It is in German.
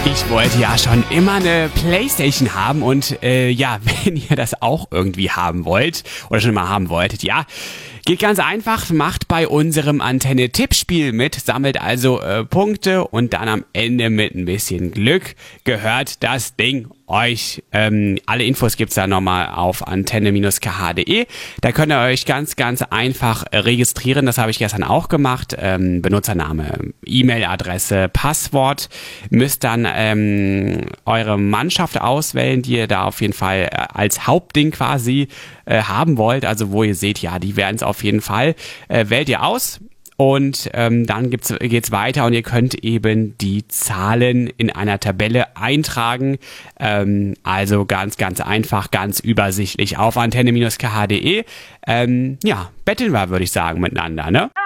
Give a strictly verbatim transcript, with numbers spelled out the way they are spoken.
Ich wollte ja schon immer eine Playstation haben und äh, ja, wenn ihr das auch irgendwie haben wollt oder schon mal haben wolltet, ja, geht ganz einfach, macht bei unserem Antenne-Tippspiel mit, sammelt also äh, Punkte und dann am Ende mit ein bisschen Glück gehört das Ding euch. Ähm, alle Infos gibt's da nochmal auf antenne Bindestrich k h punkt d e. Da könnt ihr euch ganz, ganz einfach äh, registrieren. Das habe ich gestern auch gemacht. Ähm, Benutzername, E-Mail-Adresse, Passwort. Müsst dann ähm, eure Mannschaft auswählen, die ihr da auf jeden Fall äh, als Hauptding quasi äh, haben wollt. Also wo ihr seht, ja, die werden es auf jeden Fall. Äh, wählt ihr aus. Und ähm, dann gibt's, geht's weiter und ihr könnt eben die Zahlen in einer Tabelle eintragen. Ähm, also ganz, ganz einfach, ganz übersichtlich auf antenne Bindestrich k h punkt d e. Ähm, ja, betteln wir, würde ich sagen, miteinander, ne?